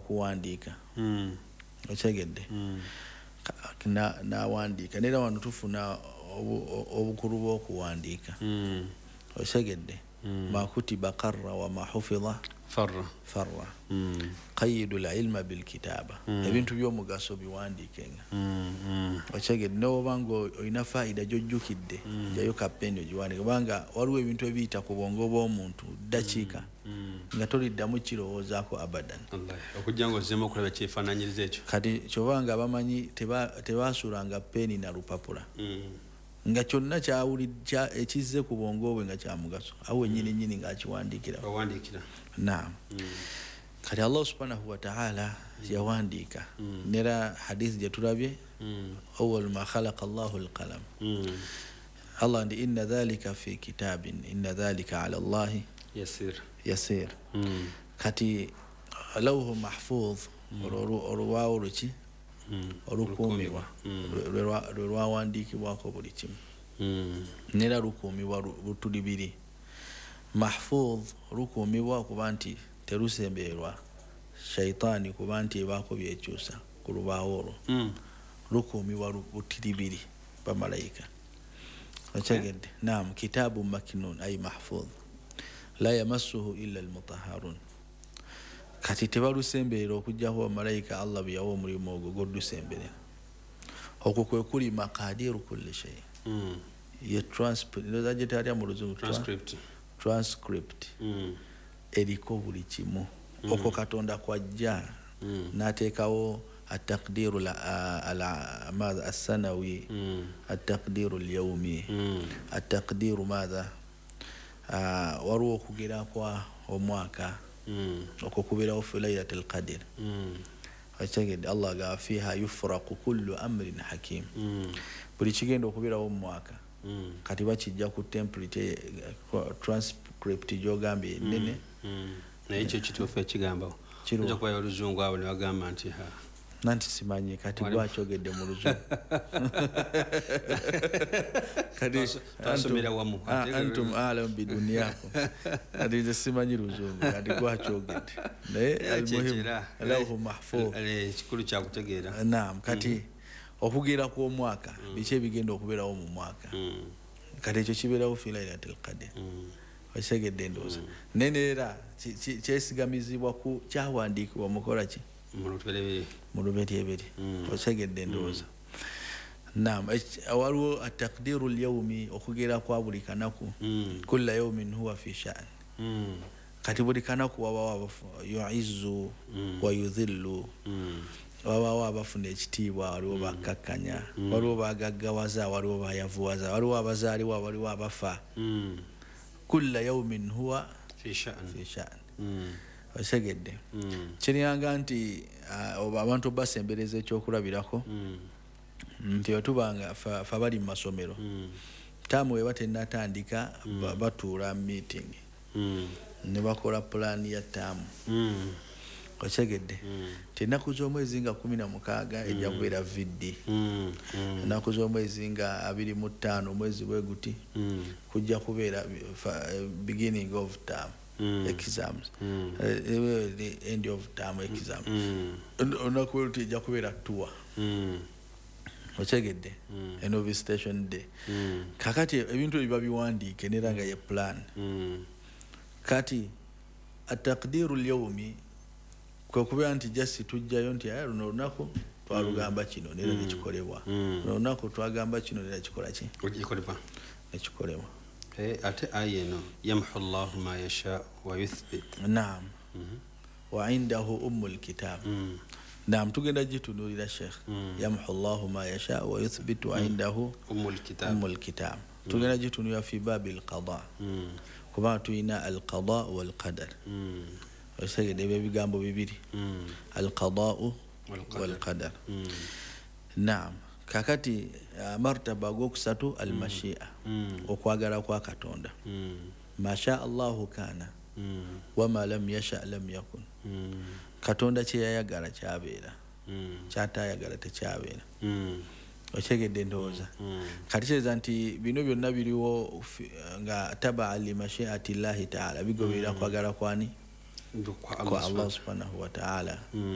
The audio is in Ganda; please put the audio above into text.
kuwandiika okyegedde n'awandiika neera wano tufuna obukulu bw'okuwandiika okyegedde makutiba qarra wa mahufidha farra qayidu lilma bilkitaba ebintu by'omugaso biwandiikenga okyegedde n'obanga olina faida gyojjukidde jayo kapeni ogiwandiika kubanga waliwo ebintu ebiyita ku bwongo bw'omuntu dakiika nga toliddamu kirowoozaako abadan okujja nga ozzeemu okulaba kyefaananyiriza ekyo kati kyobanga abamanyi tebaasuulanga peni na lupapula nga kyonna ekizze ku bwongo bwe nga kyamugaso awo ennyini ng'akiwandiikira naam kati Allah subhanahu wa ta'ala yawandiika nera hadisi gye tulabye awwal ma khalaqa Allahu al-qalam Allah ndi inna dhalika fi kitabin inna dhalika ala Allahi yasir kati lawhu mahfuz olubaawo luki olukuumibwa lwe lwawandiikibwako buli kimu nera lukuumibwa butuli mahfuz lukuumibwa kuba nti terusemberwa shaitaani kuba nti ebaako byekyusa ku lubaawo olwo lukuumibwa butiribiri bamalayika okyegedde naam kitaabu makinun ay mahfuz la yamassuhu illa almutahharun kati tebalusemberera okujjaho bamalayika Allah byawo omulimu ogwo goddusemberera okwo kwe kuli maqadiru kulli shay ye transcript eriko buli kimu okwo Katonda kwajja n'ateekawo التقدير ماذا السنوي التقدير اليومي التقدير ماذا waliwo okugera kwa omwaka okukubirawo fi laylatul qadr akyegedde Allah ga fiha yufraqu kullu amrin hakim buli kigenda okubirawo mu mwaka kati bakijja ku template transcript gyogambye nene naye ekyo kituufu ekigambawo kijja kuba oluzungu abo ne bagamba nti nanti simanyi kati gwakyogedde mu luzungu kati twasomera wamu antum alam biduniyakum kati nze simanyi luzungu kati gwakyogedde naye almuhimu lawhu mahfuz kikulu kyakutegeera naam kati okugera kw'omwaka biki ebigenda okubeerawo mu mwaka kati ekyo kibeerawo fi laylatul qadr okyegedde ndowooza neneera kyesigamizibwa ku kyawandiikibwa mukola ki mu lubereberye okyegedde ndowooza naam waliwo atakdiru lyawmi okugera kwa buli kanaku kulla yawmin huwa fi sha'n kati buli kanaku wabawo yu'izzu wa yudhillu wabawo abafuna ekitiibwa waliwo bakkakkanya waliwo bagaggawaza waliwo bayavuwaza waliwo abazaalibwa waliwo abafa kulla yawmin huwa fi sha'n osegedde kiryanga nti abantu basembereza ekyokulabirako nti otubanga fa bali mu masomero taamu we batennatandika batuula meeting ne bakola pulaani ya taamu okyegedde ennaku z'omwezi nga 16 ejja kubeera viddi ennaku z'omwezi nga 25 omwezi bwe guti kujja kubeera beginning of term exams the end of term exam onaku luti ejja kubeera tour okyegedde eno visitation day kakati ebintu ebiba biwandiike nera nga ye plan kati atakdiru lyawmi kwe kubeera nti jasi tujjayo nti luno olunaku twalugamba kino nera nekikolebwa luno olunaku twagamba kino nera kikola ki nekikolebwa ate aya eno yamhu Allahu ma yasha wa yuthbit naam wa indahu ummul kitab naam tugenda gitunuulira sheikh yamhu Allahu ma yasha wa yuthbit wa indahu ummul kitab tugenda gitunuulira fi babil qada kuba tuyina al qada wal qadar osegede ebigambo bibiri al qada wal qadar naam kakati martaba gokusatu al mashia okwagala kwa Katonda masha Allahu kana wama lam yasha lam yakun Katonda kye yayagala kyabeera kyatayagala tekyabeera okyegedde ndowooza kati kyeza nti bino byonna biriwo nga taba li mashiati llahi taala bigoberera kwagala kwani kwa Allah subhanahu wa ta'ala